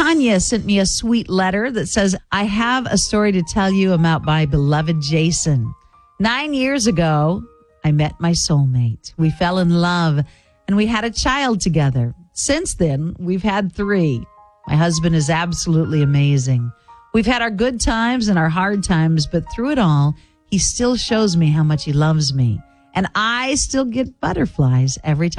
Tanya sent me a sweet letter that says, I have a story to tell you about my beloved Jason. 9 years ago, I met my soulmate. We fell in love and we had a child together. Since then, we've had 3. My husband is absolutely amazing. We've had our good times and our hard times, but through it all, he still shows me how much he loves me. And I still get butterflies every time